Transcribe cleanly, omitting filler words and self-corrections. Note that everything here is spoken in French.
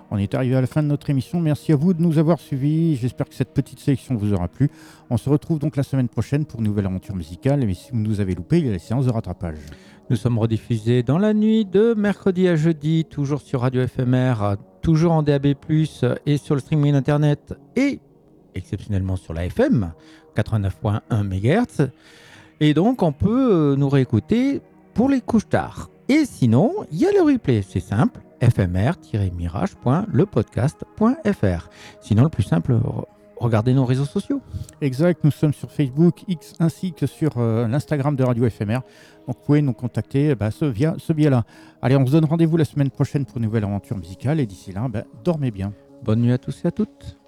On est arrivé à la fin de notre émission. Merci à vous de nous avoir suivis. J'espère que cette petite sélection vous aura plu. On se retrouve donc la semaine prochaine pour une nouvelle aventure musicale. Mais si vous nous avez loupé, il y a la séance de rattrapage. Nous sommes rediffusés dans la nuit de mercredi à jeudi, toujours sur Radio FMR, toujours en DAB+, et sur le streaming internet, et exceptionnellement sur la FM, 89.1 MHz. Et donc, on peut nous réécouter pour les couches tard. Et sinon, il y a le replay, c'est simple, fmr-mirage.lepodcast.fr. Sinon, le plus simple, regardez nos réseaux sociaux. Exact, nous sommes sur Facebook, X, ainsi que sur l'Instagram de Radio FMR. Donc vous pouvez nous contacter via ce biais-là. Allez, on se donne rendez-vous la semaine prochaine pour une nouvelle aventure musicale. Et d'ici là, dormez bien. Bonne nuit à tous et à toutes.